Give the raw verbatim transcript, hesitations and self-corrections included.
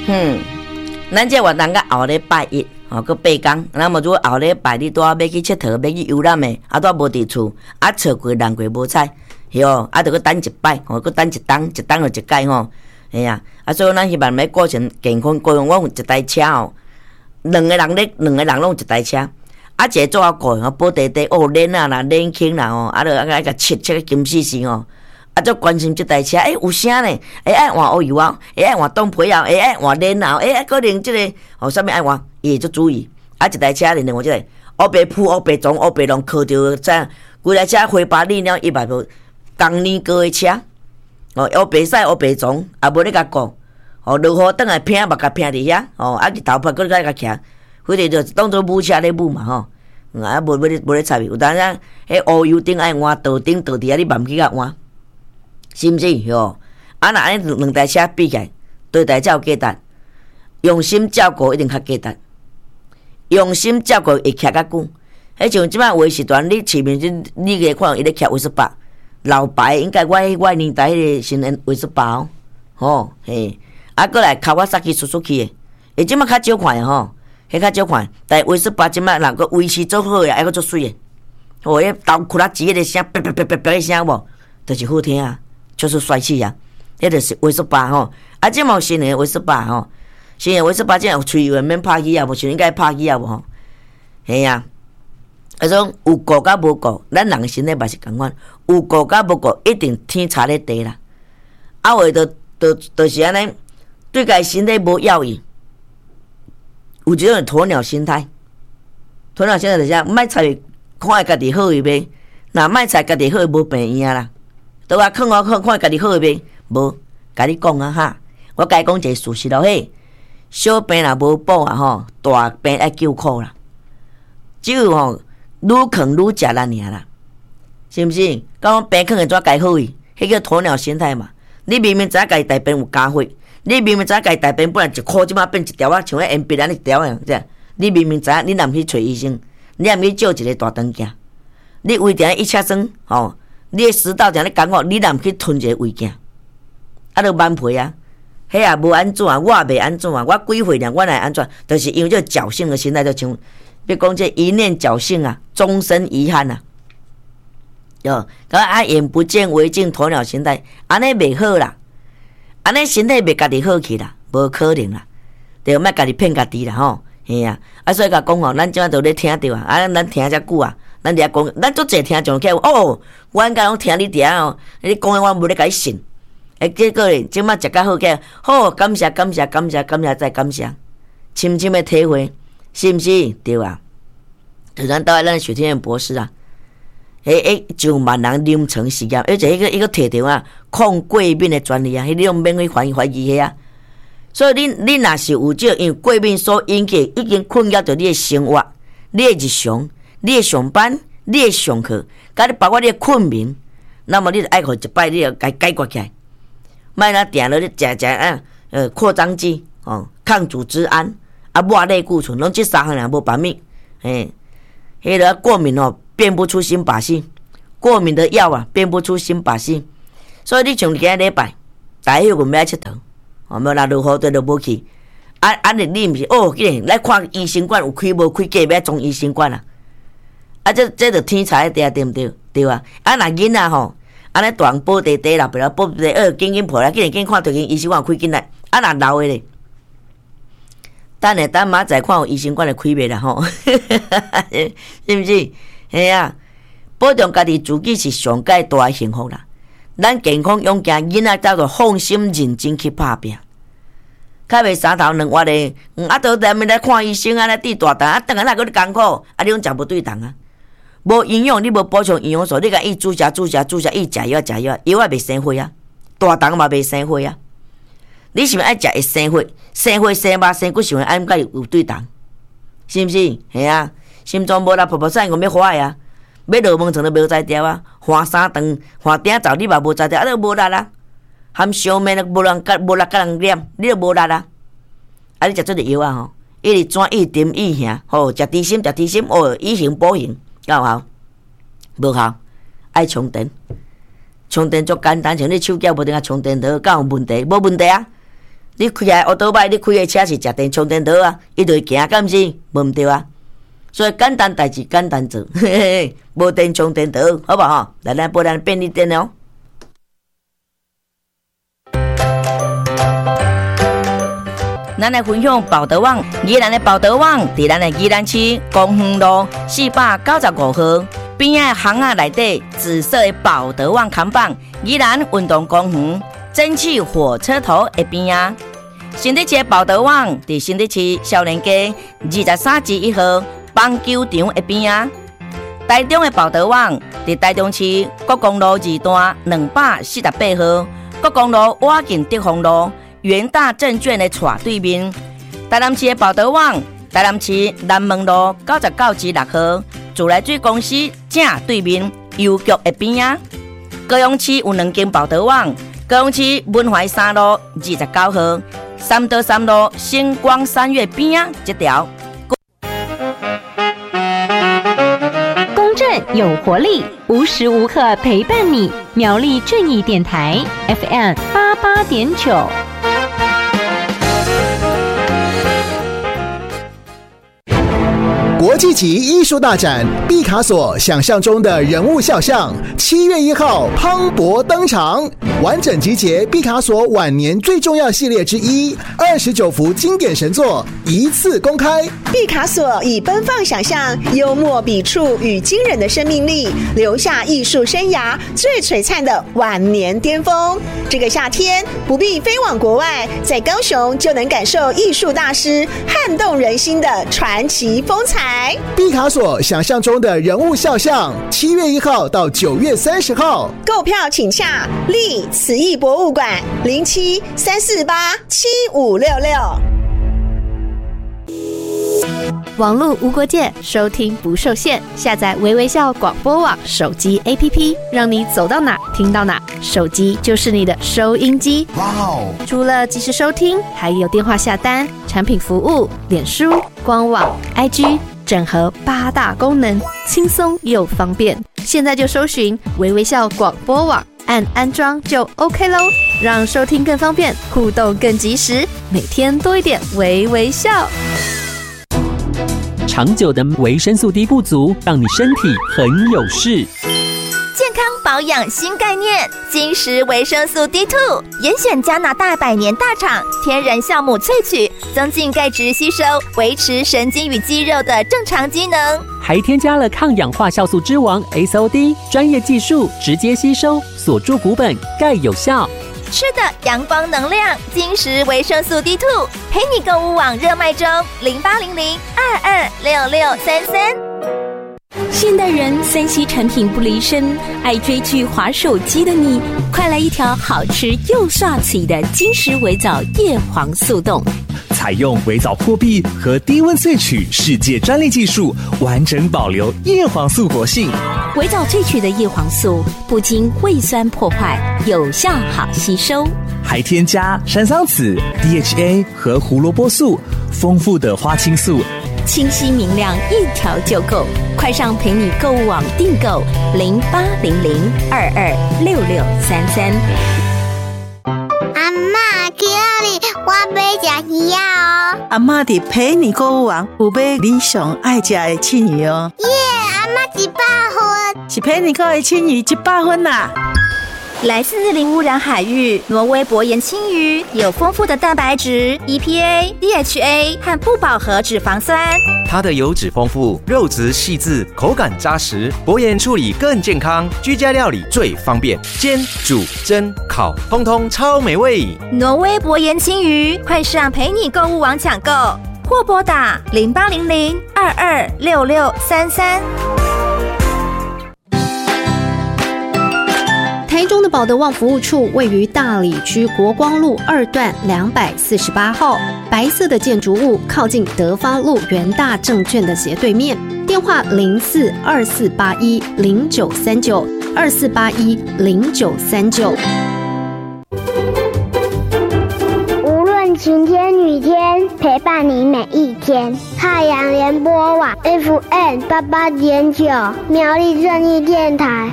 哼，咱这活动到后礼拜一，吼，佮八天。那么如果后礼拜你拄啊要去佚佗，要去游览的，啊拄啊无伫厝，啊错过人过无彩，哟，啊，着佮等一摆，吼，佮等一冬，一冬就一届吼，哎呀，啊，所以咱希望要过程健康，过用我有一台车吼，两个人咧，两个人拢有一台车，啊，一个做啊过，吼，保地地哦，练啊啦，练轻啦吼，啊，着啊个切切个金丝丝吼。啊，足关心即台车，诶、欸，有啥呢？会爱换乌油啊，会爱换冻皮啊，会爱换轮啊，会爱可能即、這个哦，啥物爱换，伊会足注意。啊，一台车咧，另外即个乌白铺、乌白撞、乌白龙，靠着怎？规台车花八里了，伊嘛无工年过的车，哦，乌白驶、乌白撞，也无咧甲顾，哦，落雨倒来拼嘛，甲拼伫遐，哦，啊，日头拍搁甲甲徛，反正就当做母车咧母嘛吼，啊，无无咧无咧插伊，有当时迄乌油顶爱换，倒顶倒伫遐，你慢去甲换。是毋是哟？啊，若安尼两台车比起来，对台车有价值，用心照顾一定较价值。用心照顾会徛较久。迄像即摆维时段，你市面你你个看伊咧徛维斯八，老牌应该我我年代迄个新人维斯八哦，吼嘿，啊，过来卡瓦萨奇、苏苏奇的，伊即摆较少看的吼，迄较少看，但维斯八即摆人个维持做好个，还佫做水的，哦，迄刀库拉机迄个声，啪啪啪啪啪个声无，就是好听啊。就是帅气啊！迄就是维斯八吼，啊，即毛新的维斯八吼，新的维斯八即有吹油免拍机啊，无像应该拍机啊无吼，嘿啊！啊种有顾甲无顾，咱人身体嘛是共款，有顾甲无顾，一定天差咧地啦。啊，话着着就是安尼，对家身体无要义，有一种鸵鸟心态。鸵鸟心态就是啥？莫猜看家己好伊袂，若莫猜家己好无病院啦。都话看我看看家己好袂？无，甲你讲啊哈！我甲你讲一个事实咯嘿，小病若无补啊吼，大病爱救苦啦。只有吼愈啃愈食咱尔啦，是毋是？讲病啃会怎解好伊？迄叫鸵鸟心态嘛。你明明知影家己大病有加血，你明明知影家己大病本来一箍，即马变一条啊，像迄鉛笔安尼一条样，这你明明知影，你若毋去找医生，你若毋去照一个大肠镜，你胃定一切酸吼。你的食道这样讲我，你若毋去吞一个胃镜，啊，著蛮皮啊，迄也无安怎，我也袂安怎啊，我几岁了，我来安怎？就是因为这侥幸的心态，就像别讲这一念侥幸啊，终身遗憾啊。哟，甲啊眼不见为净，鸵鸟心态，安尼袂好啦，安尼身体袂家己好去啦，无可能啦，着莫家己骗家己啦吼，嘿啊，啊所以甲讲吼，咱即摆都咧听着啊，啊咱听遮久啊。咱遐讲，咱足济听众起来哦，阮甲拢听你嗲哦，你讲诶，我无咧甲你信。诶，结果咧，即摆食较好起来，好，感谢感谢感谢感谢再感谢，深深诶体会，是毋是？对啊。就咱倒来咱许天元博士啊，诶诶，上万人临床实验，而且迄个迄个摕着啊，抗过敏诶专利啊，迄你拢免去怀疑怀疑迄啊。所以你你若是有这，因为过敏所引起，已经困扰着你诶生活，你诶日常。你会上班，你会上课，甲你包括你的困眠，那么你就爱互一摆，你就该解决起来。莫若定落你食食啊，呃，扩张剂哦，抗组织胺啊，抹类固醇，拢即三项人无别物。嘿，迄个过敏哦，变不出新把戏，过敏的药啊，变不出新把戏。所以你像今日礼拜，大家有个要佚佗，哦，无若落雨对就无去。啊啊，你你毋是哦，既然来看医生馆有开无开，隔壁中医生馆啊。啊，这这着天才地对毋对？对啊！啊，若囡仔吼，安尼大人保地地啦，不啦保地地，呃，紧紧抱来，紧紧看着间医生馆开紧来。啊，若老诶咧，等下等明仔载看有医生馆诶开袂啦吼，是毋是？嘿啊，保重家己自己是上界大诶幸福啦。咱健康勇健，囡仔才着放心认真去拍拼。较袂三头两弯咧，啊，都踮面来看医生啊，来滴大肠啊，等下哪个你艰苦，啊，你拢食无对肠啊。无营养，你无补充营养素，你甲伊注射注射注射，伊食药食药，药也袂生血啊，大肠嘛袂生血啊。你是毋是爱食会生血？生血生肉生骨，想要按甲有对肠，是毋是？系啊，心脏无力，噗噗声，我要花呀，要落门床都无才调啊，换三顿换顶灶你嘛无才调，啊，都无力啊。含烧面都无人甲无力甲人念，你都无力啊。啊，你食这个药啊吼，一直转一点一行，吼，食低心食低心，哦，以形补形。有效？无效，爱充电。充电足简单，像你手机无定啊充电头，敢有问题？无问题啊！ 你开来乌多摆，你开的车是食电充电宝啊，伊就会行，敢毋是？无毋对啊。所以简单代志简单做，嘿嘿嘿，无电充电宝，好不好？来咱报咱便利店哦。咱来分享宝德网，宜兰的宝德网伫咱的宜兰市公园路四百九十五号边仔巷仔内底紫色的宝德网看板，宜兰运动公园蒸汽火车头的边仔。新竹市的宝德网伫新竹市少年街二十三至一号棒球场的边仔。台中的宝德网伫台中市国公路二段两百四十八号国公路瓦近德丰路元大证券的斜对面。台南市的宝德网，台南市南门路九十九至六号自来水公司正对面邮局的边仔。高雄市有两间宝德网，高雄市文怀三路二十九号三德三路星光三月边仔这条。 公正有活力，无时无刻陪伴你。苗栗正义电台 F M 八八点九。 国际级艺术大展毕卡索想象中的人物肖像，七月一号磅礴登场，完整集结毕卡索晚年最重要系列之一，二十九幅经典神作一次公开。 毕卡索以奔放想象、幽默笔触与惊人的生命力，留下艺术生涯最璀璨的晚年巅峰。这个夏天不必飞往国外，在高雄就能感受艺术大师撼动人心的传奇风采。 毕卡索想象中的人物肖像，七月一号到九月三十号， 购票请洽立慈艺博物馆零七三四八七五六六。 网络无国界，收听不受限。下载微微笑广播网手机 A P P， 让你走到哪听到哪，手机就是你的收音机。哇哦！除了即时收听，还有电话下单、产品服务、脸书、官网、I G。整合八大功能，轻松又方便。现在就搜寻微微笑广播网，按安装就 OK 咯，让收听更方便，互动更及时，每天多一点微微笑。 长久的维生素 D 不足，让你身体很有事。 健康保养新概念，金石维生素 D 二 严选加拿大百年大厂天然酵母萃取，增进钙质吸收，维持神经与肌肉的正常机能， 还添加了抗氧化酵素之王 S O D， 专业技术直接吸收，锁住骨本，钙有效。 吃的阳光能量，金石维生素 D 二 陪你购物网热卖中，零八零零二二六六三三。 现代人三 C 产品不离身，爱追剧滑手机的你，快来一条好吃又帅气的金石微藻叶黄素冻。 采用微藻破壁和低温萃取世界专利技术，完整保留叶黄素活性。 微藻萃取的叶黄素不经胃酸破坏，有效好吸收， 还添加山桑子、D H A 和胡萝卜素，丰富的花青素， 清晰明亮，一条就够。快上陪你购物网订购零八零零二二六六三三。 阿嬷，今日我要吃鱼仔哦。 阿嬷伫陪你购物网有买你上爱吃的青鱼哦。 耶，阿嬷一百分， 是陪你购的青鱼一百分啦。 来自零污染海域，挪威薄盐青鱼有丰富的蛋白质、E P A、D H A 和不饱和脂肪酸。 它的油脂丰富，肉质细致，口感扎实，薄盐处理更健康，居家料理最方便，煎、煮、蒸、烤，通通超美味。 挪威薄盐青鱼，快上陪你购物网抢购，或拨打零八零零二二六六三三。 台中的保德旺服务处位于大里区国光路二段两百四十八号，白色的建筑物靠近德芳路元大证券的斜对面。电话零四二四八一零九三九二四八一零九三九。 无论晴天雨天，陪伴你每一天。太阳联播网 F M 八八点九，苗栗正义电台。